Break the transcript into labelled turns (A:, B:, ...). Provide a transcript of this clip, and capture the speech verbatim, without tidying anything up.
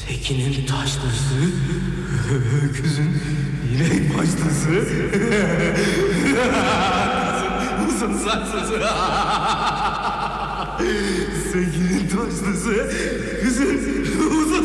A: Tekin'in taşlısı, öküzün inek başlısı, kızın uzun saçlısı. Tekin'in taşlısı, kızın uzun